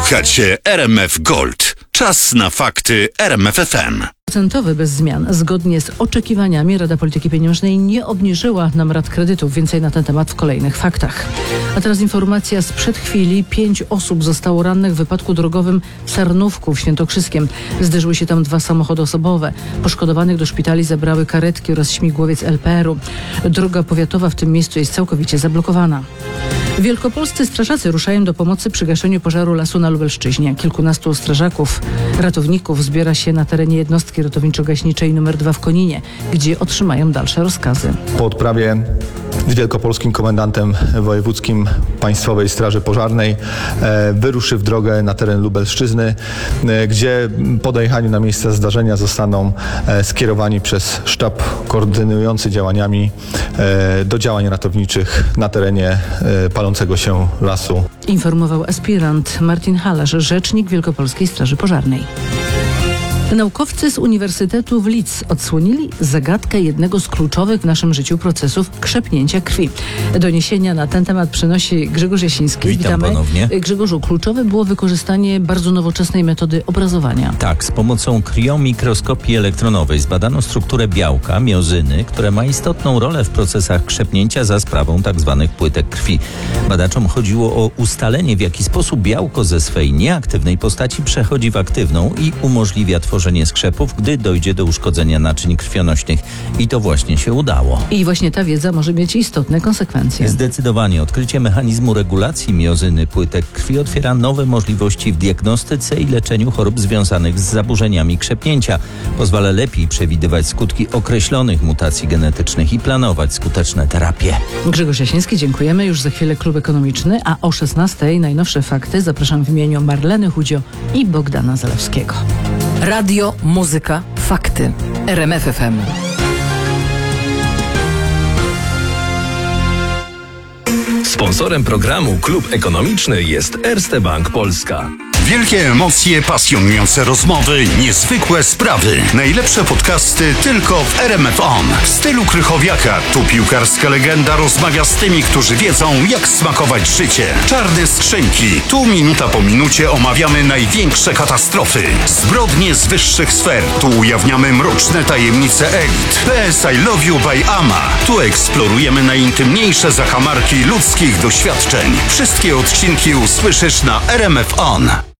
Słuchacie RMF Gold. Czas na fakty RMF FM. Procentowy bez zmian. Zgodnie z oczekiwaniami Rada Polityki Pieniężnej nie obniżyła nam rat kredytów. Więcej na ten temat w kolejnych faktach. A teraz informacja sprzed chwili. 5 osób zostało rannych w wypadku drogowym w Sarnówku w Świętokrzyskiem. Zderzyły się tam 2 samochody osobowe. Poszkodowanych do szpitali zabrały karetki oraz śmigłowiec LPR-u. Droga powiatowa w tym miejscu jest całkowicie zablokowana. Wielkopolscy strażacy ruszają do pomocy przy gaszeniu pożaru lasu na Lubelszczyźnie. Kilkunastu strażaków, ratowników zbiera się na terenie jednostki ratowniczo-gaśniczej nr 2 w Koninie, gdzie otrzymają dalsze rozkazy. Po odprawie z wielkopolskim komendantem wojewódzkim Państwowej Straży Pożarnej wyruszy w drogę na teren Lubelszczyzny, gdzie po dojechaniu na miejsce zdarzenia zostaną skierowani przez sztab koordynujący działaniami do działań ratowniczych na terenie palącego się lasu. Informował aspirant Martin Halarz, rzecznik Wielkopolskiej Straży Pożarnej. Naukowcy z Uniwersytetu w Leeds odsłonili zagadkę jednego z kluczowych w naszym życiu procesów krzepnięcia krwi. Doniesienia na ten temat przynosi Grzegorz Jasiński. Witam ponownie. Grzegorzu, kluczowe było wykorzystanie bardzo nowoczesnej metody obrazowania. Tak, z pomocą kriomikroskopii elektronowej zbadano strukturę białka, miozyny, które ma istotną rolę w procesach krzepnięcia za sprawą tzw. płytek krwi. Badaczom chodziło o ustalenie, w jaki sposób białko ze swej nieaktywnej postaci przechodzi w aktywną i umożliwia tworzenie skrzepów, gdy dojdzie do uszkodzenia naczyń krwionośnych. I to właśnie się udało. I właśnie ta wiedza może mieć istotne konsekwencje. Zdecydowanie odkrycie mechanizmu regulacji miozyny płytek krwi otwiera nowe możliwości w diagnostyce i leczeniu chorób związanych z zaburzeniami krzepnięcia. Pozwala lepiej przewidywać skutki określonych mutacji genetycznych i planować skuteczne terapie. Grzegorz Jasiński, dziękujemy. Już za chwilę Klub Ekonomiczny, a o 16:00 najnowsze fakty. Zapraszam w imieniu Marleny Chudzio i Bogdana Zalewskiego. Radio, muzyka, fakty. RMF FM. Sponsorem programu Klub Ekonomiczny jest Erste Bank Polska. Wielkie emocje, pasjonujące rozmowy, niezwykłe sprawy. Najlepsze podcasty tylko w RMF On. W stylu Krychowiaka tu piłkarska legenda rozmawia z tymi, którzy wiedzą, jak smakować życie. Czarne skrzynki. Tu minuta po minucie omawiamy największe katastrofy. Zbrodnie z wyższych sfer. Tu ujawniamy mroczne tajemnice elit. PS I Love You by Ama. Tu eksplorujemy najintymniejsze zakamarki ludzkich doświadczeń. Wszystkie odcinki usłyszysz na RMF On.